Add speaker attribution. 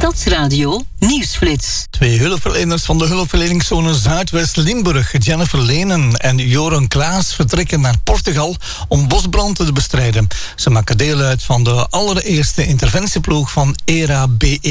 Speaker 1: Stadsradio Nieuwsflits.
Speaker 2: 2 hulpverleners van de hulpverleningszone Zuidwest-Limburg, Jennifer Lenen en Joran Klaas, vertrekken naar Portugal om bosbrand te bestrijden. Ze maken deel uit van de allereerste interventieploeg van ERA BE